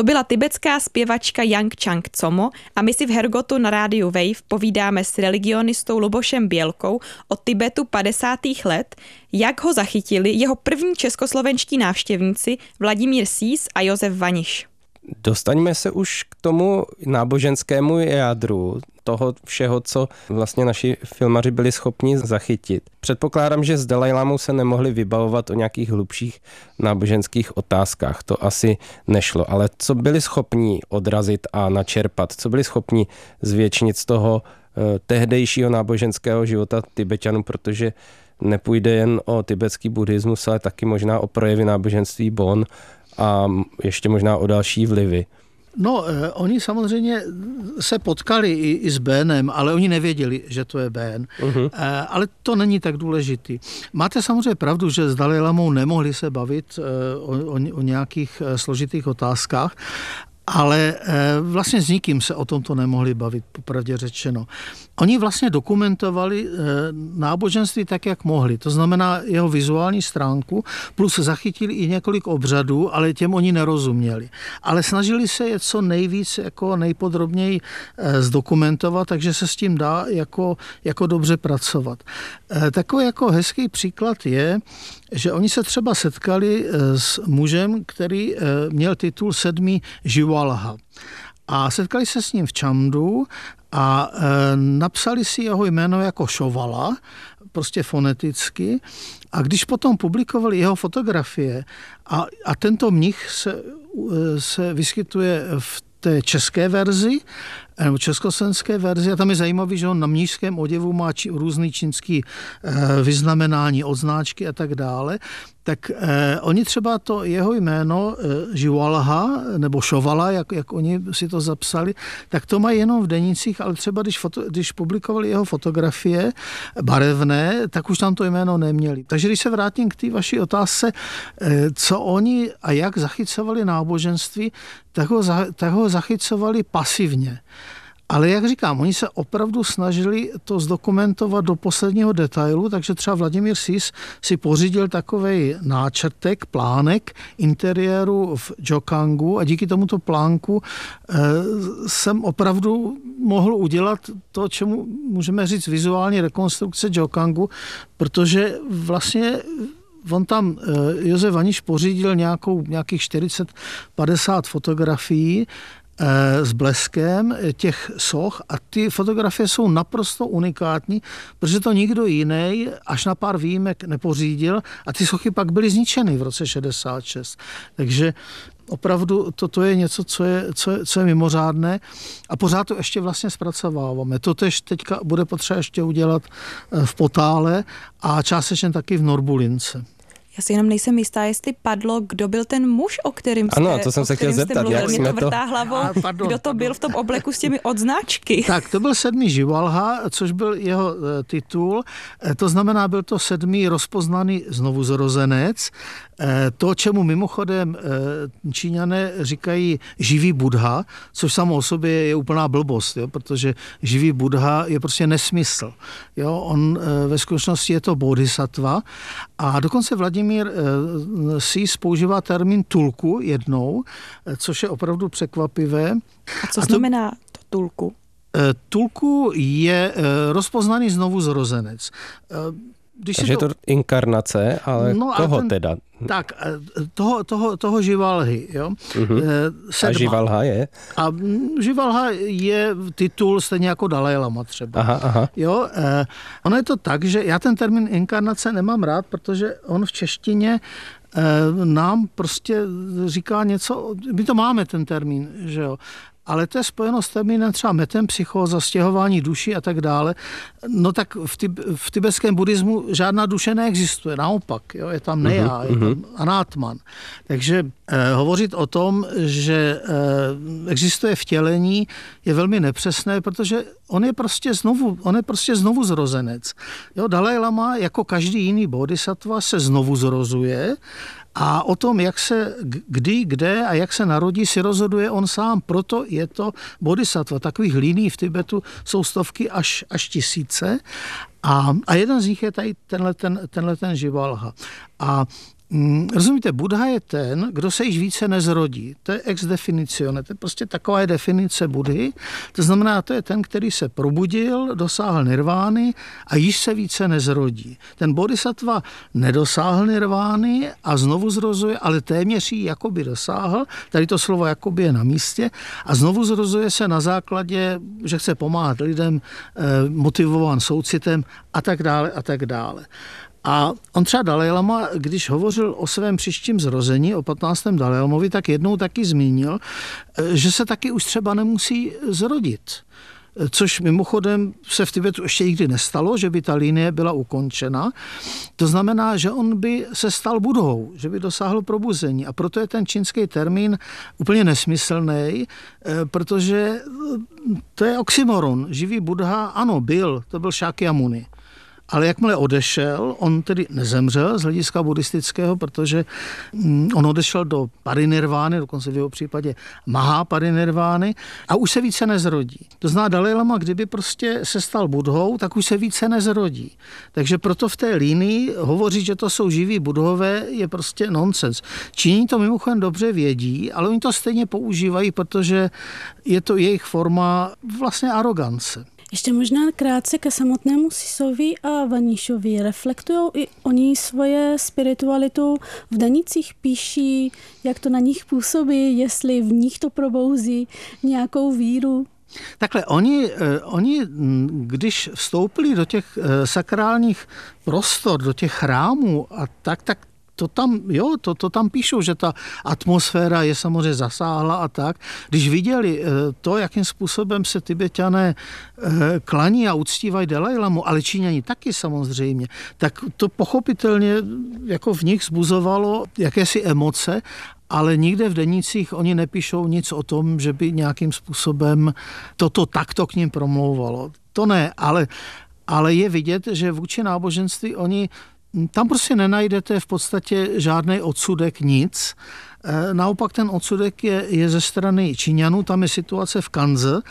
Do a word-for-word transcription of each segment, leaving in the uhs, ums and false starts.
To byla tibetská zpěvačka Yang Chang Tsomo a my si v Hergotu na rádiu Wave povídáme s religionistou Lubošem Bělkou o Tibetu padesátých let, jak ho zachytili jeho první českoslovenští návštěvníci Vladimír Sýs a Josef Vaniš. Dostaňme se už k tomu náboženskému jádru toho všeho, co vlastně naši filmaři byli schopni zachytit. Předpokládám, že s Dalajlámou se nemohli vybavovat o nějakých hlubších náboženských otázkách. To asi nešlo. Ale co byli schopni odrazit a načerpat? Co byli schopni zvětšnit z toho eh, tehdejšího náboženského života Tibeťanů, protože nepůjde jen o tibetský buddhismus, ale taky možná o projevy náboženství Bon a ještě možná o další vlivy. No, eh, oni samozřejmě se potkali i, i s Bénem, ale oni nevěděli, že to je Bén. Uh-huh. Eh, ale to není tak důležitý. Máte samozřejmě pravdu, že s Dalajlamou nemohli se bavit eh, o, o, o nějakých eh, složitých otázkách, ale vlastně s nikým se o tomto nemohli bavit, popravdě řečeno. Oni vlastně dokumentovali náboženství tak, jak mohli. To znamená jeho vizuální stránku, plus zachytili i několik obřadů, ale těm oni nerozuměli. Ale snažili se je co nejvíc, jako nejpodrobněji zdokumentovat, takže se s tím dá jako, jako dobře pracovat. Takový jako hezký příklad je, že oni se třeba setkali s mužem, který měl titul sedmý Živalha. A setkali se s ním v Čamdu a napsali si jeho jméno jako Šovala, prostě foneticky. A když potom publikovali jeho fotografie a, a tento mnich se, se vyskytuje v té české verzi, nebo československé verzi, a tam je zajímavý, že on na mnišském oděvu má či, různý čínský eh, vyznamenání, odznáčky a tak dále, tak eh, oni třeba to jeho jméno eh, Živalha, nebo Šovala, jak, jak oni si to zapsali, tak to mají jenom v denících, ale třeba když, foto, když publikovali jeho fotografie barevné, tak už tam to jméno neměli. Takže když se vrátím k té vaší otázce, eh, co oni a jak zachycovali náboženství, tak ho, tak ho zachycovali pasivně. Ale jak říkám, oni se opravdu snažili to zdokumentovat do posledního detailu, takže třeba Vladimír Sýs si pořídil takovej náčrtek, plánek interiéru v Džokangu a díky tomuto plánku eh, jsem opravdu mohl udělat to, čemu můžeme říct vizuální rekonstrukce Džokangu, protože vlastně on tam, Josef Vaniš pořídil nějakou, nějakých čtyřicet padesát fotografií s bleskem těch soch a ty fotografie jsou naprosto unikátní, protože to nikdo jiný až na pár výjimek nepořídil a ty sochy pak byly zničeny v roce šedesát šest. Takže opravdu toto je něco, co je, co je, co je mimořádné a pořád to ještě vlastně zpracováváme. To tež teďka bude potřeba ještě udělat v Potále a částečně taky v Norbulince. Já si jenom nejsem jistá, jestli padlo, kdo byl ten muž, o kterým jste, ano, to jsem se chtěl zeptat, mluvil. jak Mě jsme to vrtá hlavou, a, pardon, kdo to pardon. byl v tom obleku s těmi odznáčky. Tak, to byl sedmý Živalha, což byl jeho e, titul. E, to znamená, byl to sedmý rozpoznaný znovuzrozenec. E, to, čemu mimochodem e, Číňané říkají živý Buddha, což samo o sobě je úplná blbost, jo, protože živý Buddha je prostě nesmysl. Jo, on e, ve skutečnosti je to bodhisattva a dokonce Vladimír e, Sýs používá termín tulku jednou, což je opravdu překvapivé. A co a to, znamená to tulku? Tulku je rozpoznaný znovuzrozenec. Když Takže to... je to inkarnace, ale no, koho ten, teda? Tak, toho, toho, toho Živalhy. Jo? Uh-huh. A Živalha je? A Živalha je titul stejně jako Dalajlama třeba. Aha, aha. Jo? Eh, ono je to tak, že já ten termín inkarnace nemám rád, protože on v češtině nám prostě říká něco, my to máme ten termín, že jo, ale to je spojeno s termínem třeba metempsychóza, stěhování duší a tak dále. No tak v, tib, v tibetském buddhismu žádná duše neexistuje, naopak, jo, je tam nejá, uh-huh, je tam anátman. Takže eh, hovořit o tom, že eh, existuje vtělení, je velmi nepřesné, protože on je prostě znovu, on je prostě znovu zrozenec. Jo, Dalaj Lama, jako každý jiný bodhisattva, se znovu zrozuje a o tom, jak se, kdy, kde a jak se narodí, si rozhoduje on sám. Proto je to bodhisattva. Takových linií v Tibetu jsou stovky až, až tisíce. A, a jeden z nich je tady tenhle ten, tenhle ten Živalha. A Rozumíte, Buddha je ten, kdo se již více nezrodí. To je ex definicione, to je prostě taková je definice Buddhy. To znamená, to je ten, který se probudil, dosáhl nirvány a již se více nezrodí. Ten bodhisattva nedosáhl nirvány a znovu zrozuje, ale téměř ji jakoby dosáhl, tady to slovo jakoby je na místě, a znovu zrozuje se na základě, že chce pomáhat lidem, motivován soucitem a tak dále a tak dále. A on třeba Dalaj Lama, když hovořil o svém příštím zrození, o patnáctém Dalaj Lamovi, tak jednou taky zmínil, že se taky už třeba nemusí zrodit. Což mimochodem se v Tibetu ještě nikdy nestalo, že by ta linie byla ukončena. To znamená, že on by se stal Budhou, že by dosáhl probuzení. A proto je ten čínský termín úplně nesmyslný, protože to je oxymoron. Živý Buddha, ano, byl, to byl Shakyamuni. Ale jakmile odešel, on tedy nezemřel z hlediska buddhistického, protože on odešel do parinirvány, dokonce v jeho případě mahá parinirvány, a už se více nezrodí. To znamená, Dalaj Lama, kdyby prostě se stal Budhou, tak už se více nezrodí. Takže proto v té línii hovořit, že to jsou živí Budhové, je prostě nonsens. Číňani to mimochodem dobře vědí, ale oni to stejně používají, protože je to jejich forma vlastně arogance. Ještě možná krátce ke samotnému Sisovi a Vaníšovi. Reflektují i oni svoje spiritualitu v denících, píší, jak to na nich působí, jestli v nich to probouzí nějakou víru? Takhle, oni, oni, když vstoupili do těch sakrálních prostor, do těch chrámů a tak, tak To tam, jo, to, to tam píšou, že ta atmosféra je samozřejmě zasáhla a tak. Když viděli to, jakým způsobem se Tibetané klaní a uctívají Dalaj Lamu, ale Číňani taky samozřejmě, tak to pochopitelně jako v nich zbuzovalo jakési emoce, ale nikde v denících oni nepíšou nic o tom, že by nějakým způsobem toto takto k ním promlouvalo. To ne, ale, ale je vidět, že vůči náboženství oni tam prostě nenajdete v podstatě žádný odsudek, nic. Naopak ten odsudek je, je ze strany Číňanů. Tam je situace v Kanze,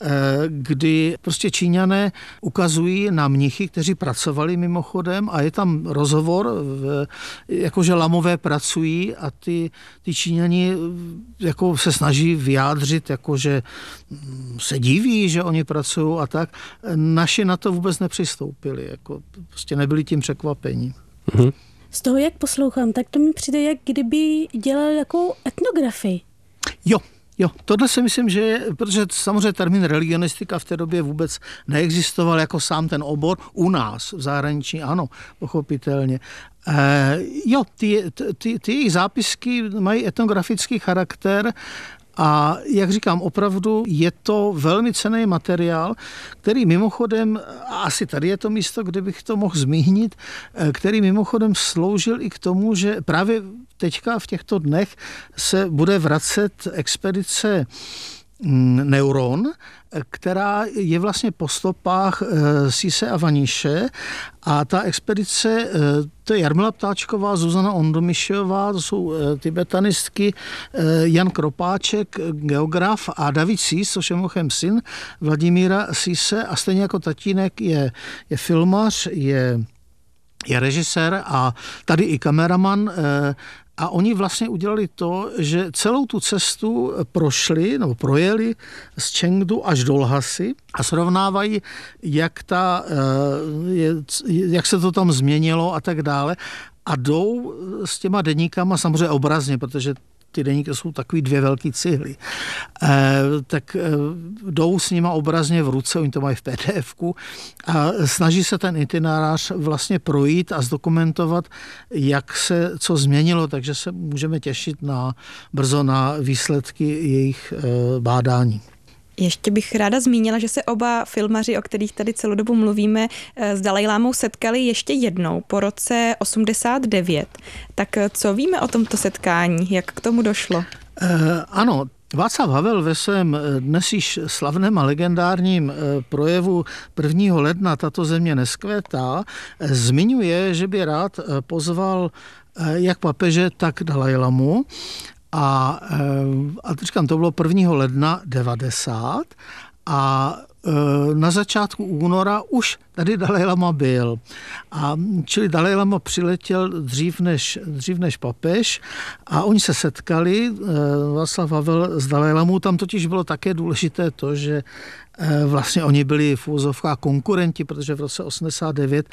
kdy prostě Číňané ukazují na mnichy, kteří pracovali mimochodem, a je tam rozhovor, v, jakože Lamové pracují a ty, ty Číňani jako se snaží vyjádřit, jakože se diví, že oni pracují a tak. Naši na to vůbec nepřistoupili, jako prostě nebyli tím překvapení. Mhm. Z toho, jak poslouchám, tak to mi přijde, jak kdyby dělal jako etnografii. Jo, jo, tohle si myslím, že je, protože samozřejmě termín religionistika v té době vůbec neexistoval jako sám ten obor u nás v zahraničí, ano, pochopitelně. E, jo, ty, ty, ty jejich zápisky mají etnografický charakter. A jak říkám, opravdu je to velmi cenný materiál, který mimochodem, asi tady je to místo, kde bych to mohl zmínit, který mimochodem sloužil i k tomu, že právě teďka v těchto dnech se bude vracet expedice Neuron, která je vlastně po stopách Sise a Vaníše, a ta expedice, to je Jarmila Ptáčková, Zuzana Ondomišová, to jsou tibetanistky, Jan Kropáček, geograf, a David Sis, což je mimochodem syn Vladimíra Sise, a stejně jako tatínek je, je filmař, je, je režisér a tady i kameraman. A oni vlastně udělali to, že celou tu cestu prošli, nebo projeli z Chengdu až do Lhasy a srovnávají, jak, ta, jak se to tam změnilo a tak dále. A jdou s těma deníkama, samozřejmě obrazně, protože ty deníky jsou takový dvě velký cihly, e, tak e, jdou s nima obrazně v ruce, oni to mají v pé dé efku, a snaží se ten itinerář vlastně projít a zdokumentovat, jak se co změnilo, takže se můžeme těšit na, brzo na výsledky jejich e, bádání. Ještě bych ráda zmínila, že se oba filmaři, o kterých tady celou dobu mluvíme, s Dalajlámou setkali ještě jednou po roce osmdesát devět. Tak co víme o tomto setkání? Jak k tomu došlo? E, ano, Václav Havel ve svém dnes již slavném a legendárním projevu prvního ledna Tato země neskvétá zmiňuje, že by rád pozval jak papeže, tak Dalajlamu. A, a říkám, to bylo prvního ledna devadesát, a na začátku února už tady Dalaj Lama byl. A čili Dalaj Lama přiletěl dřív než, dřív než papež a oni se setkali, Václav Havel s Dalaj Lamou. Tam totiž bylo také důležité to, že vlastně oni byli v úvozovkách konkurenti, protože v roce osmdesát devět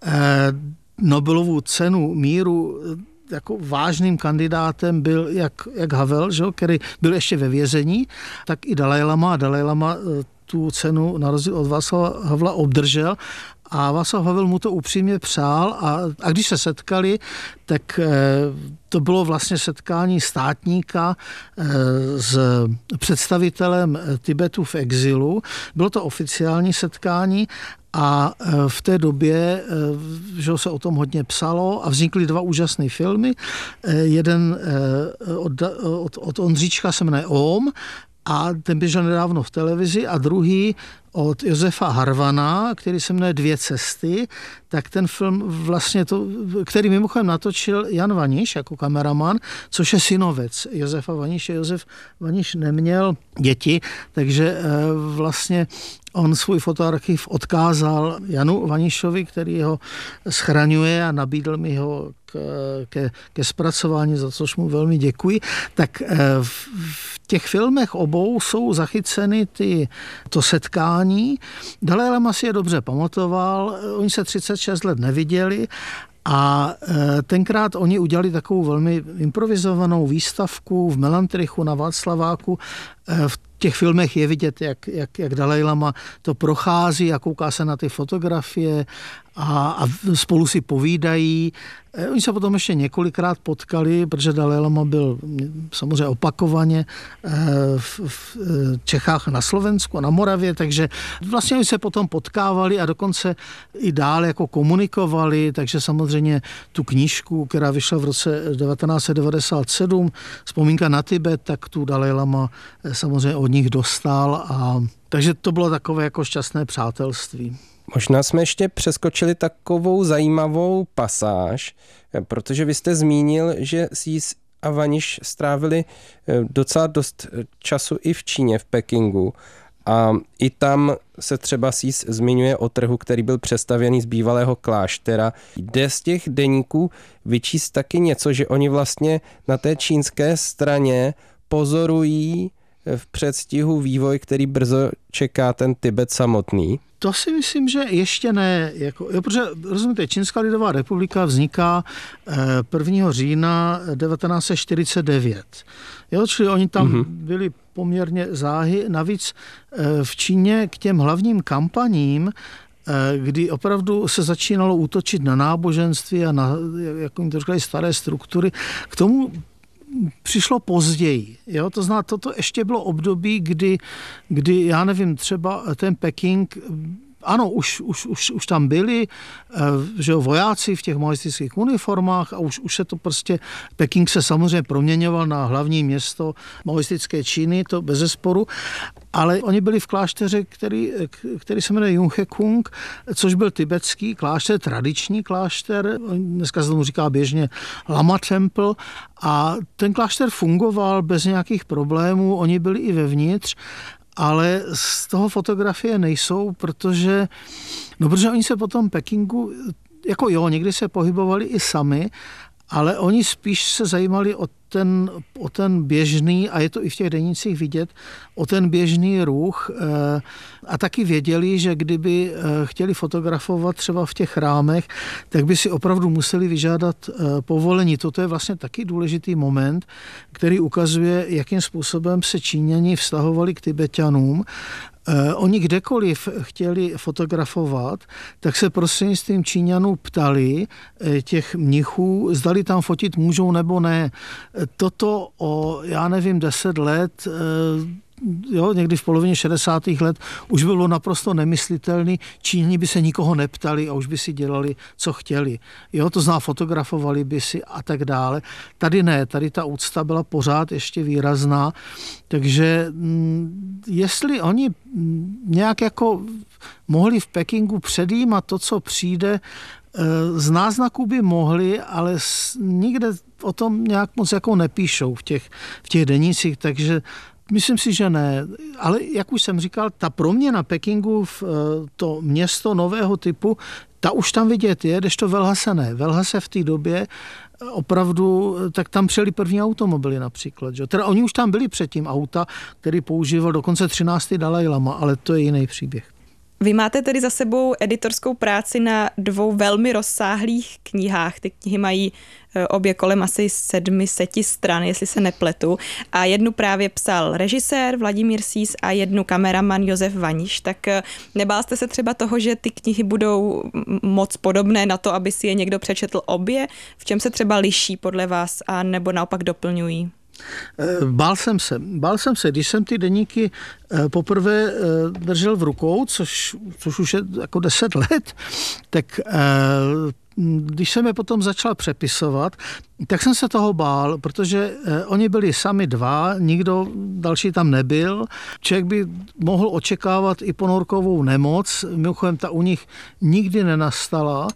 Nobelovu cenu míru jako vážným kandidátem byl jak, jak Havel, že, který byl ještě ve vězení, tak i Dalaj Lama. Dalaj Lama tu cenu na rozdíl od Václava Havla obdržel a Václav Havel mu to upřímně přál a, a když se setkali, tak e, to bylo vlastně setkání státníka e, s představitelem Tibetu v exilu. Bylo to oficiální setkání a v té době, že se o tom hodně psalo a vznikly dva úžasné filmy. Jeden od, od, od Ondříčka se jmenuje Om a ten běžel nedávno v televizi a druhý od Josefa Harvana, který se jmenuje Dvě cesty, tak ten film vlastně to, který mimochodem natočil Jan Vaniš jako kameraman, což je synovec Josefa Vaniše. Josef Vaniš neměl děti, takže vlastně on svůj fotoarchiv odkázal Janu Vanišovi, který ho schraňuje a nabídl mi ho k, ke, ke zpracování, za což mu velmi děkuji. Tak v, v těch filmech obou jsou zachyceny ty, to setkání. Dalaj Lama si je dobře pamatoval, oni se třicet šest let neviděli a tenkrát oni udělali takovou velmi improvizovanou výstavku v Melantrichu na Václaváku. V těch filmech je vidět, jak, jak, jak Dalaj Lama to prochází a kouká se na ty fotografie a, a spolu si povídají. Oni se potom ještě několikrát potkali, protože Dalaj Lama byl samozřejmě opakovaně v, v Čechách, na Slovensku, na Moravě, takže vlastně oni se potom potkávali a dokonce i dál jako komunikovali, takže samozřejmě tu knížku, která vyšla v roce devatenáct set devadesát sedm, Vzpomínka na Tibet, tak tu Dalaj Lama samozřejmě od nich dostal a takže to bylo takové jako šťastné přátelství. Možná jsme ještě přeskočili takovou zajímavou pasáž, protože vy jste zmínil, že Sis a Vaniš strávili docela dost času i v Číně, v Pekingu. A i tam se třeba Sis zmiňuje o trhu, který byl přestavěný z bývalého kláštera. Jde z těch deníků vyčíst taky něco, že oni vlastně na té čínské straně pozorují v předstihu vývoj, který brzo čeká ten Tibet samotný? To si myslím, že ještě ne. Jako, jo, protože, rozumíte, Čínská lidová republika vzniká prvního října devatenáct set čtyřicet devět. Jo, čili oni tam mm-hmm. byli poměrně záhy. Navíc v Číně k těm hlavním kampaním, kdy opravdu se začínalo útočit na náboženství a na, jak oni to říkali, staré struktury, k tomu přišlo později. Jo? To znamená, toto ještě bylo období, kdy, kdy, já nevím, třeba ten Peking, ano, už, už, už, už tam byli že jo, vojáci v těch maoistických uniformách a už, už se to prostě, Peking se samozřejmě proměňoval na hlavní město maoistické Číny, to bezesporu, ale oni byli v klášteře, který, který se jmenuje Junghe-kung, což byl tibetský klášter, tradiční klášter, dneska se tomu říká běžně Lama Temple, a ten klášter fungoval bez nějakých problémů, oni byli i vevnitř, ale z toho fotografie nejsou, protože, no protože oni se potom Pekingu, jako jo, někdy se pohybovali i sami, ale oni spíš se zajímali o ten, o ten běžný, a je to i v těch denících vidět, o ten běžný ruch a taky věděli, že kdyby chtěli fotografovat třeba v těch chrámech, tak by si opravdu museli vyžádat povolení. Toto je vlastně taky důležitý moment, který ukazuje, jakým způsobem se Číňani vztahovali k Tibeťanům. Oni kdekoliv chtěli fotografovat, tak se prostřednictvím Číňanů ptali těch mnichů, zdali tam fotit můžou nebo ne. Toto o, já nevím, deset let, jo, někdy v polovině šedesátých let už bylo naprosto nemyslitelný. Číňani by se nikoho neptali a už by si dělali, co chtěli. Jo, to zná, fotografovali by si a tak dále. Tady ne, tady ta úcta byla pořád ještě výrazná. Takže jestli oni nějak jako mohli v Pekingu předjímat to, co přijde, z náznaků by mohli, ale nikde o tom nějak moc jako nepíšou v těch, v těch denících, takže Myslím si, že ne, ale jak už jsem říkal, ta proměna Pekingu v to město nového typu, ta už tam vidět je, kdežto ve Lhase ne. Ve Lhase v té době opravdu, tak tam přijeli první automobily například. Že? Teda oni už tam byli předtím auta, který používal dokonce třináctý Dalaj Lama, ale to je jiný příběh. Vy máte tedy za sebou editorskou práci na dvou velmi rozsáhlých knihách. Ty knihy mají obě kolem asi sedmi seti stran, jestli se nepletu. A jednu právě psal režisér Vladimír Sís a jednu kameraman Josef Vaniš. Tak nebál jste se třeba toho, že ty knihy budou moc podobné na to, aby si je někdo přečetl obě? V čem se třeba liší podle vás a nebo naopak doplňují? Bál jsem se. Bál jsem se, když jsem ty deníky poprvé držel v rukou, což, což už je jako deset let, tak když jsem je potom začal přepisovat, tak jsem se toho bál, protože oni byli sami dva, nikdo další tam nebyl. Člověk by mohl očekávat i ponorkovou nemoc, mimochodem ta u nich nikdy nenastala.